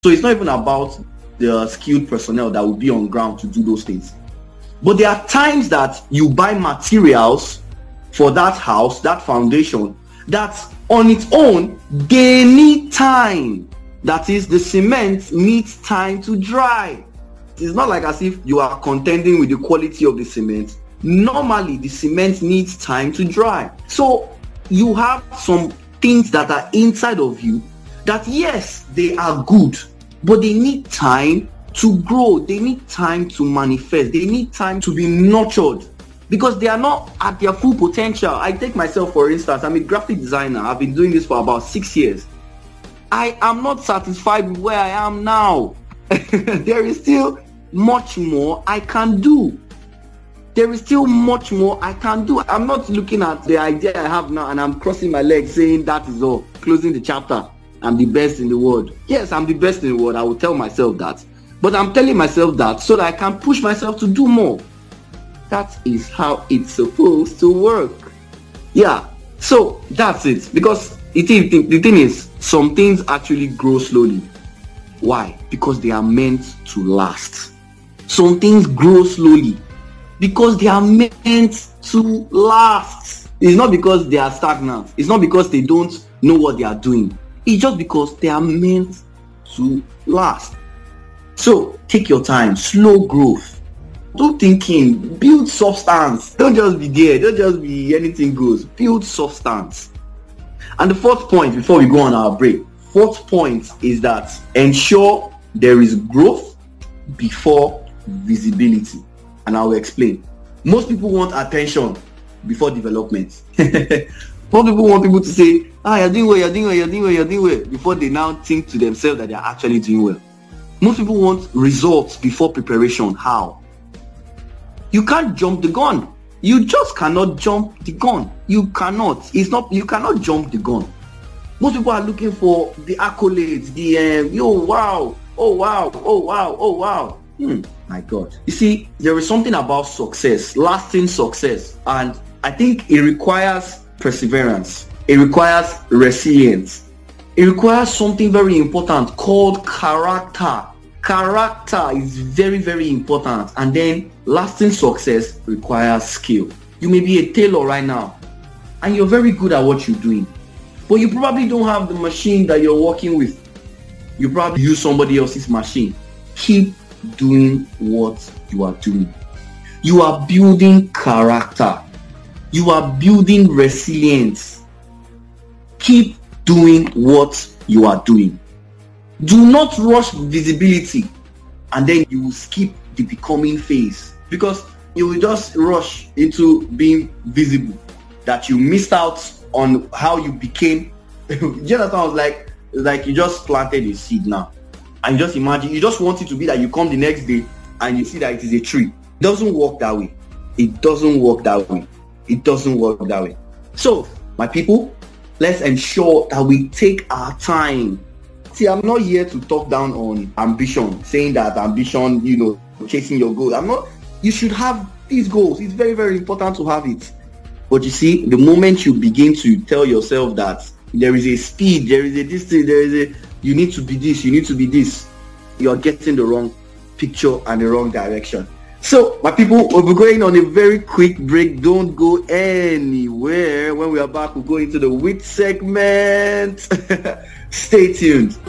So it's not even about the skilled personnel that will be on ground to do those things. But there are times that you buy materials for that house, that foundation, that on its own, they need time. That is, the cement needs time to dry. It's not like as if you are contending with the quality of the cement. Normally, the cement needs time to dry. So you have some things that are inside of you that, yes, they are good, but they need time to grow. They need time to manifest. They need time to be nurtured because they are not at their full potential. I take myself, for instance. I'm a graphic designer. I've been doing this for about 6 years. I am not satisfied with where I am now. There is still much more I can do. There is still much more I can do. I'm not looking at the idea I have now and I'm crossing my legs saying that is all, closing the chapter. I'm the best in the world. Yes, I'm the best in the world. I will tell myself that. But I'm telling myself that so that I can push myself to do more. That is how it's supposed to work. Yeah, so that's it. Because the thing is, some things actually grow slowly. Why? Because they are meant to last. Some things grow slowly because they are meant to last. It's not because they are stagnant. It's not because they don't know what they are doing. It's just because they are meant to last. So take your time, slow growth. Don't thinking, build substance. Don't just be there. Don't just be anything goes. Build substance. And the fourth point before we go on our break, fourth point is that ensure there is growth before visibility. And I will explain. Most people want attention before development. Most people want people to say, you're doing well, you're doing well, you're doing well, you're doing well, before they now think to themselves that they're actually doing well. Most people want results before preparation. How? You can't jump the gun. You just cannot jump the gun. You cannot. You cannot jump the gun. Most people are looking for the accolades, wow, oh wow, oh wow, oh wow. My God. You see, there is something about success, lasting success, and I think it requires perseverance. It requires resilience. It requires something very important called character. Character is very, very important. And then lasting success requires skill. You may be a tailor right now and you're very good at what you're doing, but you probably don't have the machine that you're working with. You probably use somebody else's machine. Keep doing what you are doing. You are building character. You are building resilience. Keep doing what you are doing. Do not rush visibility and then you will skip the becoming phase, because you will just rush into being visible that you missed out on how you became. Jonathan was like you just planted a seed now, and just imagine, you just want it to be that you come the next day and you see that it is a tree. It doesn't work that way. It doesn't work that way. It doesn't work that way. So, my people, let's ensure that we take our time. See, I'm not here to talk down on ambition, saying that ambition, chasing your goal. You should have these goals. It's very, very important to have it. But you see, the moment you begin to tell yourself that there is a speed, there is a distance, you need to be this, you need to be this, you're getting the wrong picture and the wrong direction. So, my people, we'll be going on a very quick break. Don't go anywhere. When we are back, we'll go into the WIT segment. Stay tuned.